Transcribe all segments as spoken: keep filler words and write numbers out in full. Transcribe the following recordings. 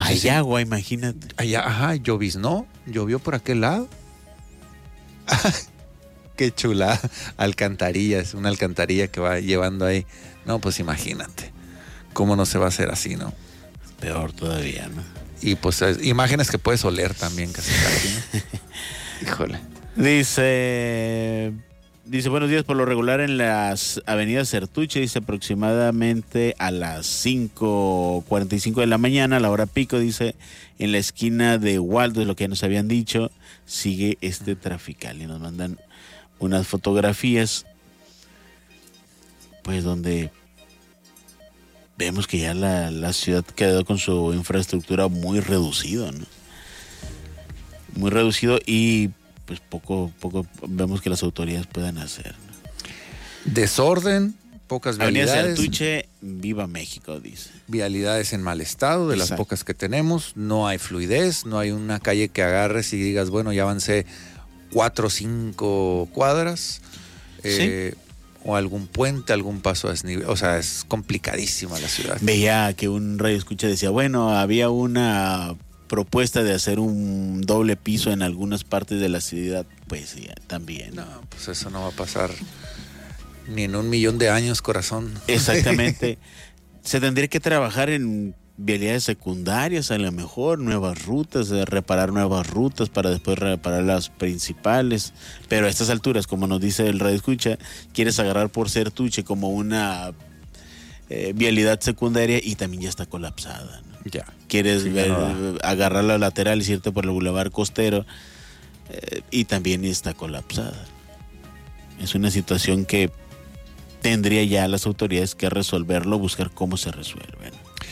Hay sí. agua, imagínate. Allá, ajá, lloviznó, llovió por aquel lado. Qué chula, alcantarillas, una alcantarilla que va llevando ahí. No, pues imagínate, cómo no se va a hacer así, ¿no? Peor todavía, ¿no? Y pues imágenes que puedes oler también, casi casi, ¿no? Híjole. Dice, dice, buenos días, por lo regular en las avenidas Sertuche, dice aproximadamente a las cinco cuarenta y cinco de la mañana, a la hora pico, dice, en la esquina de Waldo, es lo que ya nos habían dicho, sigue este trafical. Y nos mandan unas fotografías, pues donde vemos que ya la, la ciudad quedó con su infraestructura muy reducido, ¿no? Muy reducido y pues poco, poco vemos que las autoridades puedan hacer, ¿no? Desorden, pocas vialidades. Avenida Sertuche, viva México, dice. Vialidades en mal estado, de Exacto. las pocas que tenemos, no hay fluidez, no hay una calle que agarres y digas, bueno, ya avancé cuatro o cinco cuadras, eh, ¿Sí? o algún puente, algún paso a desnivel, o sea, es complicadísima la ciudad. Veía que un radio escucha decía, bueno, había una propuesta de hacer un doble piso en algunas partes de la ciudad, pues sí, también. No, pues eso no va a pasar ni en un millón de años, corazón. Exactamente. Se tendría que trabajar en vialidades secundarias, a lo mejor, nuevas rutas, de reparar nuevas rutas para después reparar las principales, pero a estas alturas, como nos dice el radio escucha, quieres agarrar por Sertuche como una eh, vialidad secundaria y también ya está colapsada, ¿no? Ya. Quieres sí, ver, no agarrar la lateral y irte por el bulevar costero eh, y también está colapsada. Es una situación que tendría ya las autoridades que resolverlo, buscar cómo se resuelven.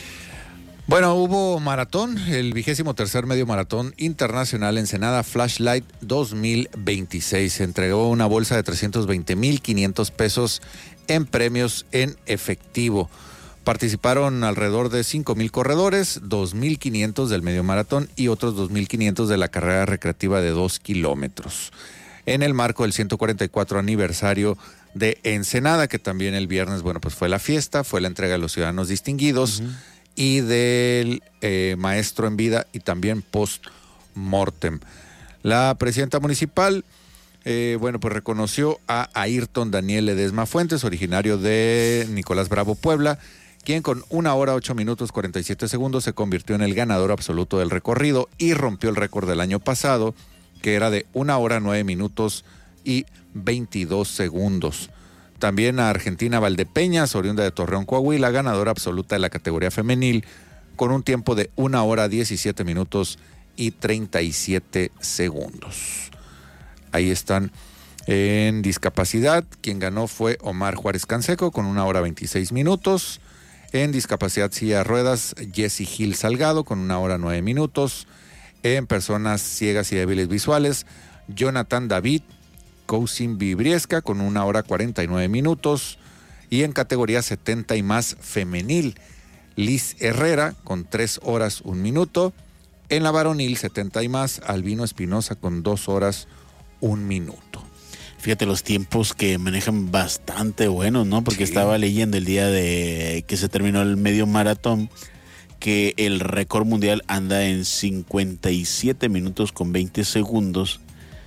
Bueno, hubo maratón, el vigésimo tercer medio maratón internacional Ensenada Flashlight dos mil veintiséis. Se entregó una bolsa de trescientos veinte mil quinientos pesos en premios en efectivo. Participaron alrededor de cinco mil corredores, dos mil quinientos del medio maratón y otros dos mil quinientos de la carrera recreativa de dos kilómetros. En el marco del ciento cuarenta y cuatro aniversario de Ensenada, que también el viernes, bueno, pues fue la fiesta, fue la entrega de los ciudadanos distinguidos. Uh-huh. Y del eh, maestro en vida y también post-mortem. La presidenta municipal, eh, bueno, pues reconoció a Ayrton Daniel Ledesma Fuentes, originario de Nicolás Bravo, Puebla, quien con una hora, ocho minutos, cuarenta y siete segundos se convirtió en el ganador absoluto del recorrido y rompió el récord del año pasado, que era de una hora, nueve minutos y veintidós segundos. También a Argentina Valdepeñas, oriunda de Torreón, Coahuila, ganadora absoluta de la categoría femenil, con un tiempo de una hora, diecisiete minutos y treinta y siete segundos. Ahí están. En discapacidad, quien ganó fue Omar Juárez Canseco, con una hora, veintiséis minutos. En discapacidad silla de ruedas, Jessy Gil Salgado, con una hora, nueve minutos. En personas ciegas y débiles visuales, Jonathan David Cousin Vibriesca, con una hora cuarenta y nueve minutos. Y en categoría setenta y más femenil, Liz Herrera, con tres horas un minuto. En la varonil setenta y más, Albino Espinosa, con dos horas un minuto. Fíjate los tiempos que manejan bastante buenos, ¿no? Porque sí. Estaba leyendo el día de que se terminó el medio maratón que el récord mundial anda en cincuenta y siete minutos con veinte segundos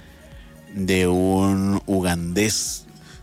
de un ugandés.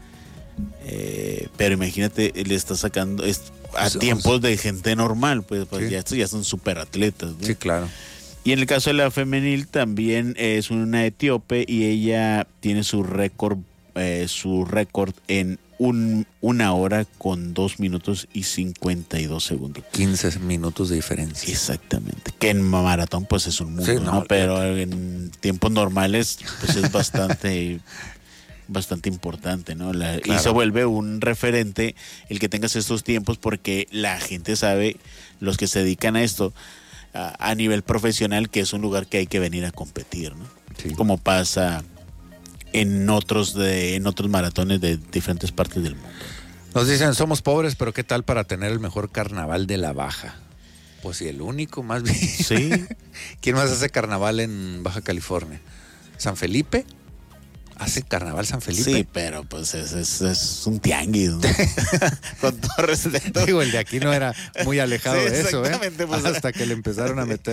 Eh, pero imagínate, le está sacando es, a Somos... tiempos de gente normal, pues, pues sí. ya estos ya son super atletas, ¿no? Sí, claro. Y en el caso de la femenil también es una etíope y ella tiene su récord, eh, su récord en un, una hora con dos minutos y cincuenta y dos segundos. quince minutos de diferencia. Exactamente. Que en maratón pues es un mundo, sí, no, ¿no? Pero en tiempos normales pues es bastante, bastante importante, ¿no? La, claro. Y se vuelve un referente el que tengas estos tiempos porque la gente sabe, los que se dedican a esto, a, a nivel profesional, que es un lugar que hay que venir a competir, ¿no? Sí. Como pasa en otros de en otros maratones de diferentes partes del mundo. Nos dicen, somos pobres, pero ¿qué tal para tener el mejor carnaval de la Baja? Pues sí, el único, más bien. Sí. ¿Quién más hace carnaval en Baja California? ¿San Felipe? ¿Hace carnaval San Felipe? Sí, pero pues es, es, es un tianguis, ¿no? Con todo respeto. Digo, el de aquí no era muy alejado sí, de eso, ¿eh? Pues, hasta que le empezaron a meter